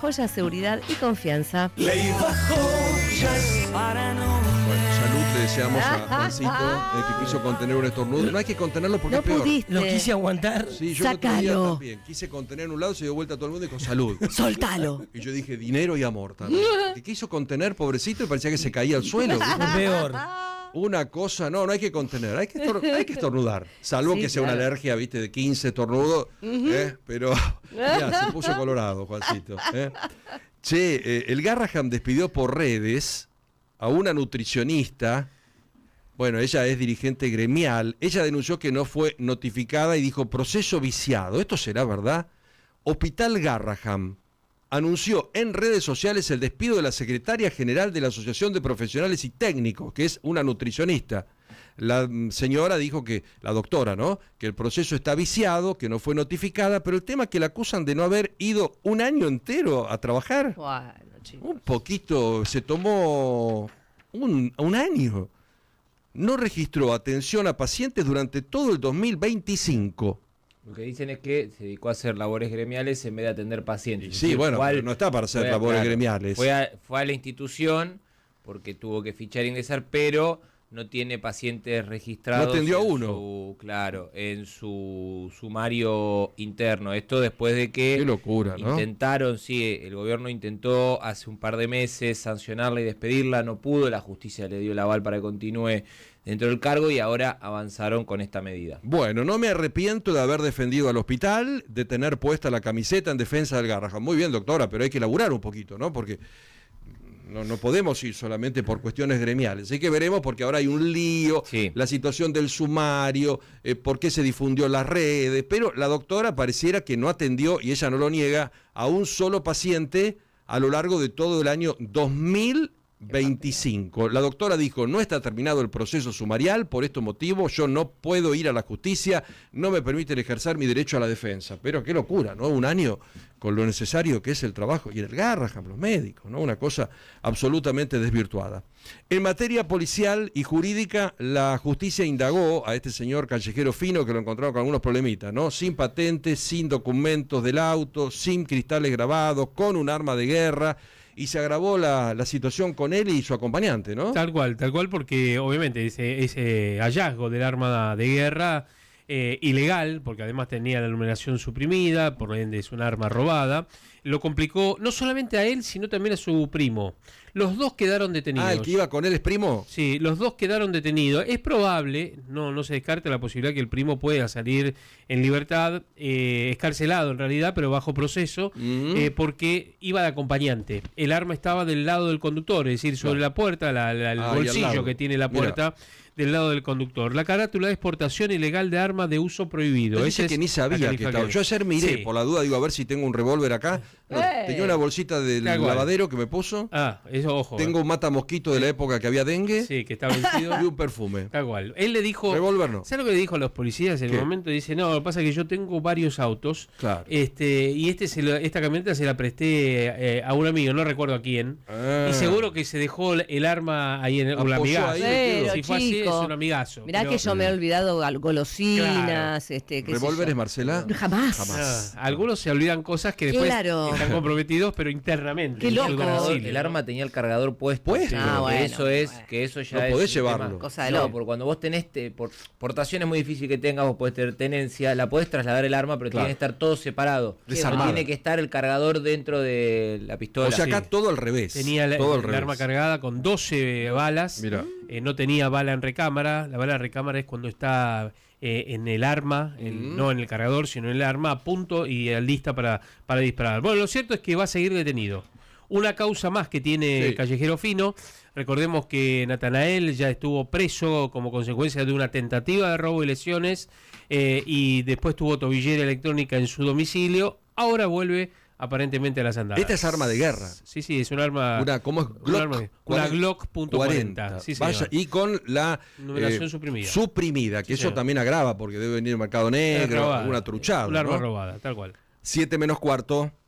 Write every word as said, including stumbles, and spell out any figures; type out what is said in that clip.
Joyas, seguridad y confianza. Leiva Joyas para no... Bueno, salud le deseamos a Juancito, eh, que quiso contener un estornudo. No hay que contenerlo porque No es peor. pudiste. Lo quise aguantar. Sí, yo el otro día Sácalo. también. Quise contener en un lado, se dio vuelta a todo el mundo y con salud. Soltalo. Y yo dije dinero y amor también. Que quiso contener, pobrecito, y parecía que se caía al suelo. Lo peor. Una cosa, no, no hay que contener, hay que, estor- hay que estornudar. Salvo Sí, que sea claro. una alergia, viste, de quince estornudos. ¿eh? Pero ya, se puso colorado, Juancito. ¿eh? Che, eh, el Garraham despidió por redes a una nutricionista. Bueno, ella es dirigente gremial. Ella denunció que no fue notificada y dijo proceso viciado. ¿Esto será verdad? Hospital Garraham anunció en redes sociales el despido de la secretaria general de la Asociación de Profesionales y Técnicos, que es una nutricionista. La mm, señora dijo que, la doctora, ¿no? Que el proceso está viciado, que no fue notificada, pero el tema es que la acusan de no haber ido un año entero a trabajar. Bueno, chicos. Un poquito, se tomó un, un año. No registró atención a pacientes durante todo el dos mil veinticinco. Lo que dicen es que se dedicó a hacer labores gremiales en vez de atender pacientes. Y Es sí, decir, bueno, fue al- pero no está para hacer fue a- labores claro, gremiales. Fue a, fue a la institución porque tuvo que fichar e ingresar, pero no tiene pacientes registrados. No atendió a en uno. su- claro, en su sumario interno. Esto después de que Qué locura, ¿no? intentaron, sí, el gobierno intentó hace un par de meses sancionarla y despedirla, no pudo, la justicia le dio el aval para que continúe dentro del cargo y ahora avanzaron con esta medida. Bueno, no me arrepiento de haber defendido al hospital, de tener puesta la camiseta en defensa del Garraham. Muy bien, doctora, pero hay que laburar un poquito, ¿no? Porque no, no podemos ir solamente por cuestiones gremiales. Así que veremos, porque ahora hay un lío, Sí. la situación del sumario, eh, por qué se difundió en las redes, pero la doctora pareciera que no atendió, y ella no lo niega, a un solo paciente a lo largo de todo el año dos mil veinticinco. La doctora dijo, no está terminado el proceso sumarial, por este motivo yo no puedo ir a la justicia, no me permiten ejercer mi derecho a la defensa. Pero qué locura, ¿no? Un año con lo necesario que es el trabajo, y en el Garraham, los médicos, ¿no? Una cosa absolutamente desvirtuada. En materia policial y jurídica, la justicia indagó a este señor Callejero Fino, que lo encontraron con algunos problemitas, ¿no? Sin patentes, sin documentos del auto, sin cristales grabados, con un arma de guerra, y se agravó la, la situación con él y su acompañante, ¿no? Tal cual, tal cual, porque obviamente ese, ese hallazgo del arma de guerra eh, ilegal, porque además tenía la numeración suprimida, por ende es un arma robada, lo complicó no solamente a él, sino también a su primo. Los dos quedaron detenidos. Ah, el que iba con él es primo. Sí, los dos quedaron detenidos. Es probable, no, no se descarta la posibilidad que el primo pueda salir en libertad, eh, escarcelado en realidad, pero bajo proceso, Mm. eh, porque iba de acompañante. El arma estaba del lado del conductor, es decir, sobre Claro. la puerta, la, la- el Ah, y al bolsillo lado. que tiene la Mira. puerta del lado del conductor. La carátula de exportación ilegal de armas de uso prohibido. Él Esa dice que es ni la sabía que calificación. estaba. Yo ayer miré, Sí. por la duda, digo, a ver si tengo un revólver acá. No, ¡Eh! tenía una bolsita del Tal cual. lavadero que me puso. Ah, eso, ojo. Tengo un matamosquito de la época que había dengue. Sí, que está vencido. Y un perfume. Tal cual. Él le dijo... Revólver no. ¿Sabes lo que le dijo a los policías en ¿Qué? el momento? Dice, no, lo que pasa es que yo tengo varios autos. Claro. Este, y este se lo- esta camioneta se la presté eh, a un amigo, no recuerdo a quién. Ah. Y seguro que se dejó el arma ahí en el, un Apoyó amigazo. ahí, Pero, Si fue así, es chico, un amigazo. mirá Pero- que yo me he olvidado al- golosinas, este, qué sé ¿Revólveres, yo. Marcela? Jamás. Jamás. Ah, algunos se olvidan cosas que después Claro. están comprometidos, pero internamente. Qué en loco. su El, cargador- domicilio, el ¿no? arma tenía el cargador puesto. Puesto. Ah, Que bueno, eso es, bueno. que eso ya No es podés un llevarlo. tema- Cosa de no, loco. porque cuando vos tenés te- por portación es muy difícil que tengas, vos podés tener tenencia, la podés trasladar el arma, pero Claro. tiene que estar todo separado. Desarmado. No tiene que estar el cargador dentro de la pistola. O sea, acá Sí. todo al revés. Tenía la- todo al el revés. arma cargada con doce balas. Mirá. Eh, no tenía bala en recámara. La bala en recámara es cuando está eh, en el arma, el- Mm. no en el cargador, sino en el arma, a punto y eh, lista para, para disparar. Bueno, lo cierto es que va a seguir detenido. Una causa más que tiene Sí. Callejero Fino. Recordemos que Natanael ya estuvo preso como consecuencia de una tentativa de robo y lesiones eh, y después tuvo tobillera electrónica en su domicilio. Ahora vuelve aparentemente a las andadas. Esta es arma de guerra. Sí, sí, es un arma. Una, ¿cómo es? un Glock. arma- una cuarenta. Glock punto cuarenta. Sí, señor. Vaya, y con la Numeración suprimida. suprimida, que Sí, eso señor. también agrava, porque debe venir el mercado Es negro, robada. alguna truchada. Un arma ¿no? robada, tal cual. Siete menos cuarto.